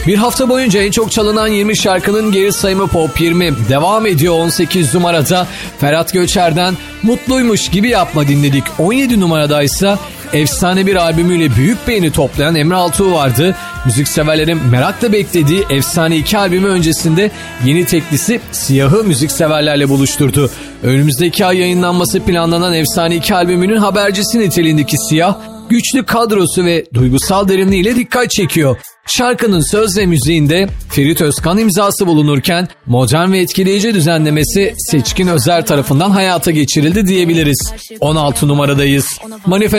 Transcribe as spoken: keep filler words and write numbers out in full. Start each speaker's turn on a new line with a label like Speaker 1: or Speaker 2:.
Speaker 1: Bir hafta boyunca en çok çalınan yirmi şarkının geri sayımı Pop yirmi. Devam ediyor on sekiz numarada. Ferhat Göçer'den Mutluymuş Gibi Yapma dinledik. on yedi numaradaysa efsane bir albümüyle büyük beğeni toplayan Emre Altuğ vardı. Müzikseverlerin merakla beklediği efsane iki albümü öncesinde yeni teklisi Siyah'ı müzikseverlerle buluşturdu. Önümüzdeki ay yayınlanması planlanan efsane iki albümünün habercisi niteliğindeki Siyah, güçlü kadrosu ve duygusal derinliğiyle dikkat çekiyor. Şarkının söz ve müziğinde Ferit Özkan imzası bulunurken modern ve etkileyici düzenlemesi Seçkin Özer tarafından hayata geçirildi diyebiliriz. on altı numaradayız. Manifest